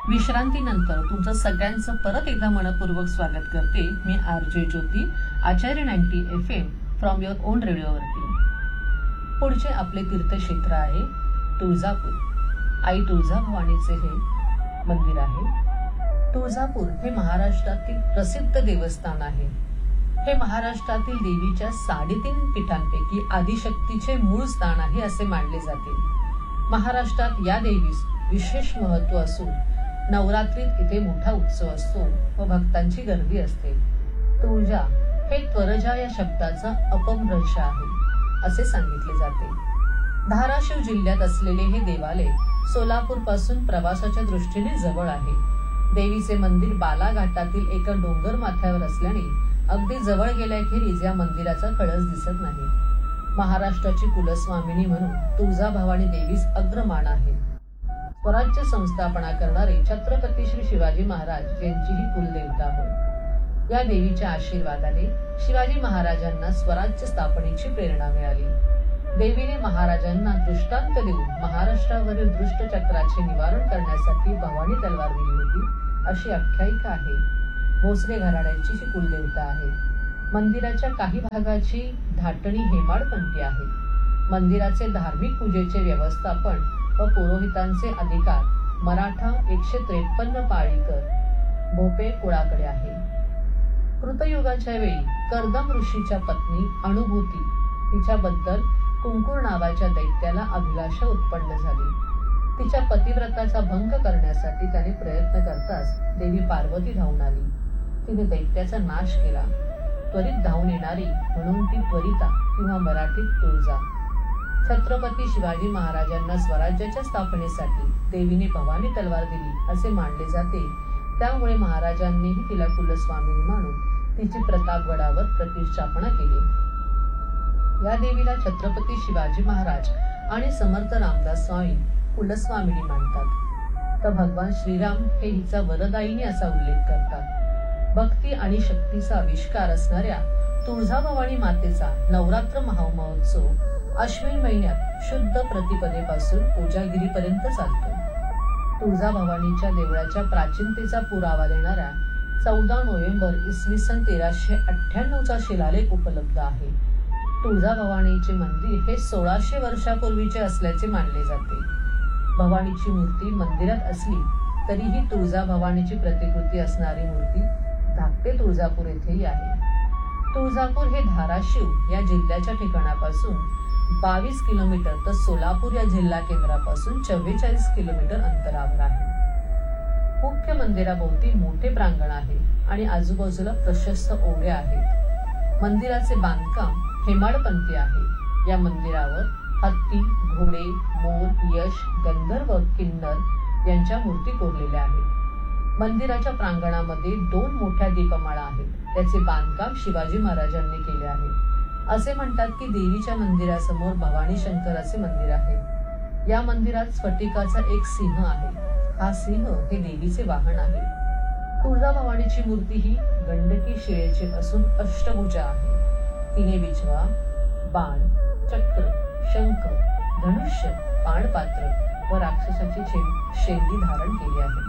विश्रांतीनंतर तुमचं सगळ्यांचं परत एकदा मनपूर्वक स्वागत करते मी RJ Jyoti, Acharya 90 FM from your on रेडिओवरती. पुढचे आपले तीर्थक्षेत्र आहे तुळजापूर. आई तुळजाभवानीचे हे मंदिर आहे. तुळजापूर हे महाराष्ट्रातील प्रसिद्ध देवस्थान आहे. हे महाराष्ट्रातील देवीच्या 3.5 पीठांपैकी आदिशक्तीचे मूळ स्थान आहे असे मानले जाते. महाराष्ट्रात या देवीस विशेष महत्व असून नवरात्रीत इथे मोठा उत्सव असतो व भक्तांची गर्दी असते. तुळजा हे त्वरजा या शब्दाचा अपभ्रंश आहे असे सांगितले जाते. धाराशिव जिल्ह्यात असलेले हे देवालय सोलापूर पासून प्रवासाच्या दृष्टीने जवळ आहे. देवीचे मंदिर बालाघाटातील एका डोंगर माथ्यावर असल्याने अगदी जवळ गेल्याखेरीज या मंदिराचा कळस दिसत नाही. महाराष्ट्राची कुलस्वामिनी म्हणून तुळजाभवानी देवीस अग्रमान आहे. स्वराज्य संस्थापना करणारे छत्रपती श्री शिवाजी महाराज यांची ही कुलदेवता होय. या देवीच्या आशीर्वादाने शिवाजी महाराजांना स्वराज्य स्थापनेची प्रेरणा मिळाली. देवीने महाराजांना दृष्टांत देऊन महाराष्ट्रावरील दुष्ट चक्राचे निवारण करण्यासाठी भवानी तलवार दिली होती अशी आख्यायिका आहे. भोसले घराण्याची ही कुलदेवता आहे. मंदिराच्या काही भागाची धाटणी हेमाडपंथी आहे. मंदिराचे धार्मिक पूजेचे व्यवस्थापन व पुरोहितांचे अधिकार मराठा 153 पाळीकर भोपे कुळाकडे आहे. कृतयुगाच्या वेळी कर्दम ऋषीच्या पत्नी अनुभूती तिच्याबद्दल कुंकुर नावाच्या दैत्याला अभिलाषा उत्पन्न झाली. तिच्या पतिव्रताचा भंग करण्यासाठी त्याने प्रयत्न करताच देवी पार्वती धावून आली. तिने दैत्याचा नाश केला. त्वरित धावून येणारी म्हणून ती त्वरिता किंवा मराठीत तुळजा. छत्रपती शिवाजी महाराजांना स्वराज्याच्या स्थापनेसाठी देवीने भवानी तलवार दिली असे मानले जाते. त्यामुळे महाराजांनीही तिला कुलस्वामिनी मानून तिची प्रतापगडावर प्रतिष्ठापना केली. या देवीला छत्रपती शिवाजी महाराज आणि समर्थ रामदास स्वामी कुलस्वामिनी मानतात. तर भगवान श्रीराम हे हिचा वरदायिनी असा उल्लेख करतात. भक्ती आणि शक्तीचा आविष्कार असणाऱ्या तुळजाभवानी मातेचा नवरात्र महामहोत्सव अश्विन महिन्यात शुद्ध प्रतिपदेपासून कोजागिरीपर्यंत चालतो. तुळजाभवानीच्या देवळाच्या प्राचीनतेचा पुरावा देणारा 14 नोव्हेंबर इसवी सन 1398चा शिलालेख उपलब्ध आहे. तुळजाभवानीचे मंदिर हे 1600 वर्षापूर्वीचे असल्याचे मानले जाते. भवानीची मूर्ती मंदिरात असली तरीही तुळजाभवानीची प्रतिकृती असणारी मूर्ती धाकटे तुळजापूर येथेही आहे. तुळजापूर हे धाराशिव या जिल्ह्याच्या ठिकाणापासून 22 किलोमीटर तर सोलापूर या जिल्हा केंद्रापासून 44 किलोमीटर अंतरावर आहे. मुख्य मंदिराभोवती मोठे प्रांगण आहे आणि आजूबाजूला प्रशस्त ओढे आहेत. मंदिराचे बांधकाम हेमाडपंथी आहे. या मंदिरावर हत्ती, घोडे, मोर, यश, गंधर्व, किन्नर यांच्या मूर्ती कोरलेल्या आहेत. मंदिराच्या प्रांगणामध्ये 2 मोठ्या दीपमाळा आहेत. त्याचे बांधकाम शिवाजी महाराजांनी केले आहे. असे म्हणतात की देवीच्या मंदिरासमोर भवानी शंकराचे मंदिर आहे. या मंदिरात स्फटिकाचा एक सिंह आहे. हा सिंह हे देवीचे वाहन आहे. तुळजाभवानीची मूर्ती ही गंडकी शिळेची असून अष्टभुजा आहे. तिने विछवा, बाण, चक्र, शंख, धनुष्य, पाणपात्र व राक्षसाची शेंडी धारण केली आहे.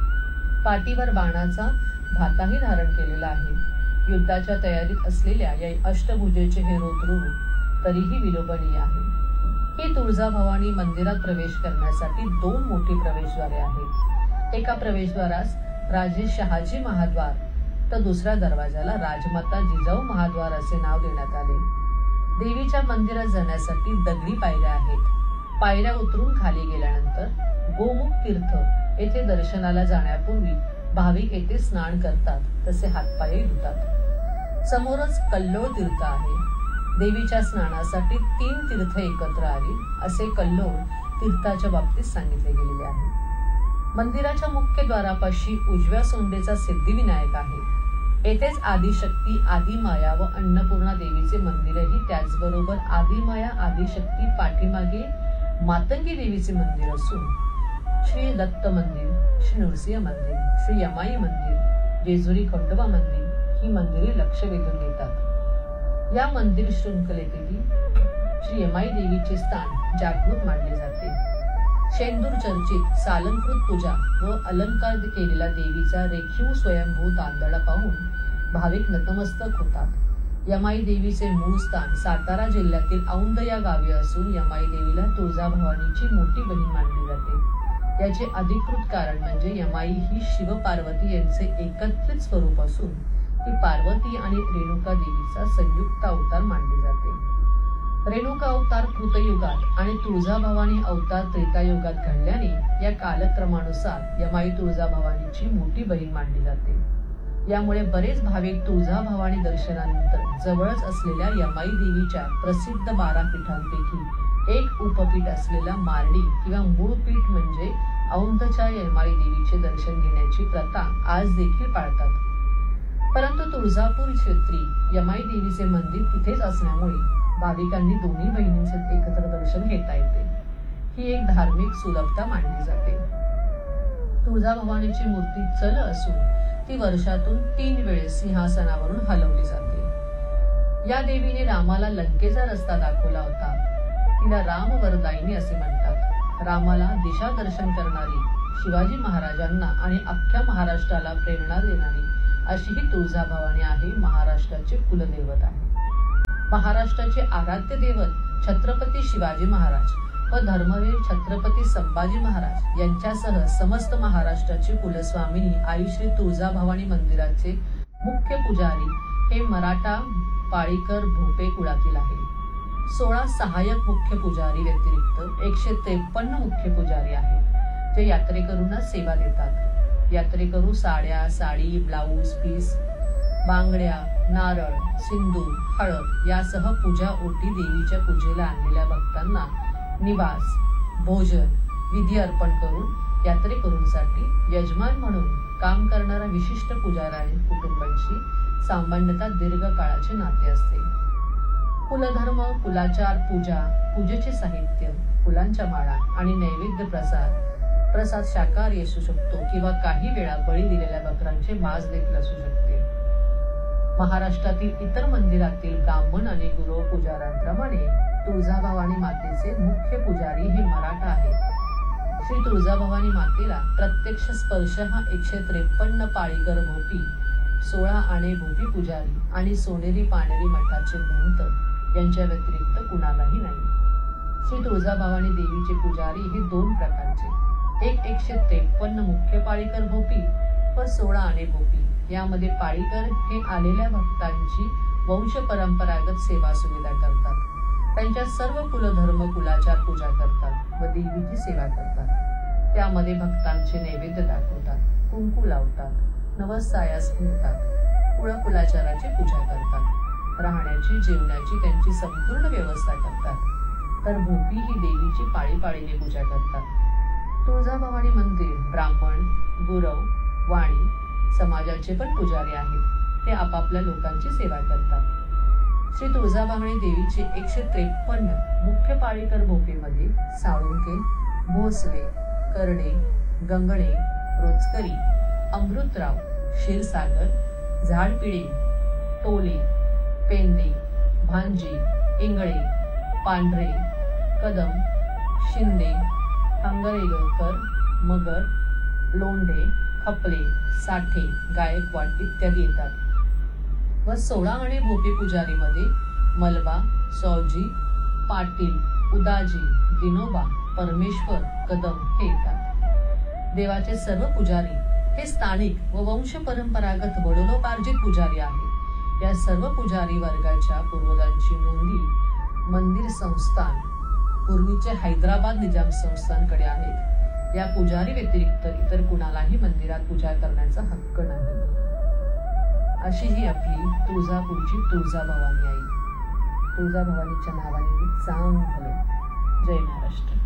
पाठीवर बाणाचा भाताही धारण केलेला आहे. युद्धाच्या तयारीत असलेल्या या अष्टभुजेचे हे रौद्र रूप तरीही विलोभनीय आहे. ही तुळजाभवानी मंदिरात प्रवेश करण्यासाठी 2 मोठी प्रवेशद्वारे आहेत. एका प्रवेशद्वारास राजे शहाजी महाद्वार तर दुसऱ्या दरवाजाला राजमाता जिजाऊ महाद्वार असे नाव देण्यात आले. देवीच्या मंदिरात जाण्यासाठी दगडी पायऱ्या आहेत. पायऱ्या उतरून खाली गेल्यानंतर गोमुख तीर्थ येथे दर्शनाला जाण्यापूर्वी भाविक येथे स्नान करतात तसे हातपायही धुतात. समोरच कल्लोळ तीर्थ आहे. देवीच्या स्नानासाठी 3 तीर्थ एकत्र आली असे कल्लोळ तीर्थाच्या बाबतीत सांगितले गेलेले आहे. मंदिराच्या मुख्य द्वारापाशी उजव्या सोंडेचा सिद्धिविनायक आहे. येथेच आदिशक्ती, आदिमाया व अन्नपूर्णा देवीचे मंदिरही, त्याचबरोबर आदिमाया, आदिशक्ती पाठीमागे मातंगी देवीचे मंदिर असून श्री दत्त मंदिर, श्री नृसिंह मंदिर, श्री यमाई मंदिर, जेजुरी खंडोबा मंदिर ही मंदिरे लक्ष वेधून घेतात. या मंदिर शृंखलेतील श्री यमाई देवीचे स्थान जागृत मानले जाते. शेंदूर चर्चित सालंकृत पूजा व अलंकार केलेला देवीचा रेखीव स्वयंभू तांदळा पाहून भाविक नतमस्तक होतात. यमाई देवीचे मूळ स्थान सातारा जिल्ह्यातील औंध या गावी असून यमाई देवीला तुळजाभवानीची मोठी बहीण मानली जाते. याचे अधिकृत कारण म्हणजे यमाई ही शिव पार्वती यांचे एकत्रित स्वरूप असून ती पार्वती आणि रेणुका देवीचा संयुक्त अवतार मानली जाते. रेणुका अवतार कृतयुगात आणि तुळजाभवानी अवतार त्रेतायुगात घडल्याने या कालक्रमानुसार यमाई तुळजाभवानीची मोठी बहीण मानली जाते. यामुळे बरेच भाविक तुळजाभवानी दर्शनानंतर जवळच असलेल्या यमाई देवीच्या प्रसिद्ध 12 पीठांपैकी एक उपपीठ असलेला मार्डी किंवा मूळ पीठ म्हणजे औंधच्या यमाई देवीचे दर्शन घेण्याची प्रथा आज देखील पाळतात. परंतु तुळजापूर क्षेत्री यमाई देवीचे मंदिर तिथेच असल्यामुळे भाविकांनी दोन्ही बहिणींचे एकत्र दर्शन घेता येते. ही एक धार्मिक सुलभता मानली जाते. तुळजाभवानीची मूर्ती चल असून ती वर्षातून 3 वेळेस सिंहासनावरून हलवली जाते. या देवीने रामाला लंकेचा रस्ता दाखवला होता. तिला रामवरदायिनी असे म्हणतात. रामाला दिशा दर्शन करणारी, शिवाजी महाराजांना आणि अख्ख्या महाराष्ट्राला प्रेरणा देणारी अशी ही तुळजाभवानी आहे. महाराष्ट्राचे कुलदैवत आहे. महाराष्ट्राचे आराध्य दैवत छत्रपती शिवाजी महाराज व धर्मवीर छत्रपती संभाजी महाराज यांच्यासह समस्त महाराष्ट्राची कुलस्वामिनी आई श्री तुळजाभवानी मंदिराचे मुख्य पुजारी हे मराठा पाळीकर भोपे कुळातील आहे. 16 सहाय्यक मुख्य पुजारी व्यतिरिक्त 153 मुख्य पुजारी आहेत जे यात्रेकरूंना सेवा देतात. यात्रेकरू साड्या, साडी, ब्लाऊज पीस, बांगड्या, नारळ, सिंदूर, हळद यासह पूजा ओटी देवीच्या पूजेला आणलेल्या भक्तांना निवास, भोजन, विधी अर्पण करून यात्रेकरूंसाठी यजमान म्हणून काम करणाऱ्या विशिष्ट पुजारी कुटुंबांशी सामान्यतः दीर्घकाळाचे नाते असते. कुलधर्म, कुलाचार, पूजा, पूजेचे साहित्य, फुलांच्या माळा आणि नैवेद्य प्रसाद शाकाहारी असू शकतो किंवा काही वेळा बळी दिलेल्या बकरांचे मांस देखील असू शकते. महाराष्ट्रातील इतर मंदिरातील ब्राह्मण आणि गुरव पुजाऱ्यांप्रमाणे तुळजाभवानी मातेचे मुख्य पुजारी हे मराठा आहेत. श्री तुळजाभवानी मातेला प्रत्यक्ष स्पर्श हा 153 पाळीकर भोपी, 16 आणे भोपी पुजारी आणि सोनेरी पानेरी मठाचे महंत यांच्या व्यतिरिक्त कुणालाही नाही. श्री तुळजाभवानी देवीचे पुजारी हे 2 प्रकारचे, एक 153 मुख्य पाळीकर भोपी व 16 आणे भोपी. यामध्ये पाळीकर हे आलेल्या भक्तांची वंश परंपरागत सेवा सुविधा करतात. त्यांच्या सर्व कुलधर्म कुलाचार पूजा करतात व देवीची सेवा करतात. त्यामध्ये भक्तांचे नैवेद्य दाखवतात, कुंकू लावतात, नवस सायास घालतात, कुळकुलाचाराची पूजा करतात, राहण्याची जेवणाची त्यांची संपूर्ण व्यवस्था करतात. तर भोपी ही देवीची पाळीपाळीने पूजा करतात. तुळजाभवानी मंदिर ब्राह्मण, गुरव, वाणी समाजाचे पण पुजारी आहेत. ते आपापल्या लोकांची सेवा करतात. श्री तुळजाभवानी देवीचे 153 मुख्य पाळीकर भोपेमध्ये साळुंके, भोसले, करडे, गंगणे, रोचकरी, अमृतराव, क्षीरसागर, झाडपिळे, टोले, पेंदे, भांजी, इंगळे, पांढरे, कदम, शिंदे, हंगरेगकर, मगर, लोंढे, खपले, साठे, गायकवाड इत्यादी येतात. व 16 आणे भोपी पुजारीमध्ये मलबा, सौजी, पाटील, उदाजी, दिनोबा, परमेश्वर, कदम हे येतात. देवाचे सर्व पुजारी हे स्थानिक व वंश परंपरागत वडलोपार्जित पुजारी आहेत. या सर्व पुजारी वर्गाच्या पूर्वजांची नोंदी मंदिर संस्थान पूर्वीचे हैदराबाद निजाम संस्थानकडे आहेत. या पुजारी व्यतिरिक्त इतर कुणालाही मंदिरात पूजा करण्याचा हक्क नाही. अशी ही आपली तुळजापूरची तुळजाभवानी आई. तुळजाभवानीच्या नावाने चांगलं. जय महाराष्ट्र.